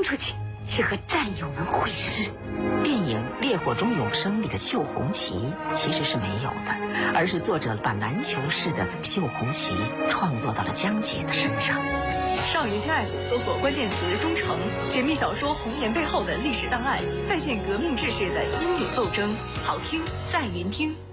出去和战友们会师。 电影《烈火中永生》里的绣红旗其实是没有的，而是作者把篮球式的绣红旗创作到了江姐的身上。 上云听 app 搜索关键词“忠诚”，解密小说《红颜》背后的历史档案，再现革命志士的英勇斗争。好听在云听。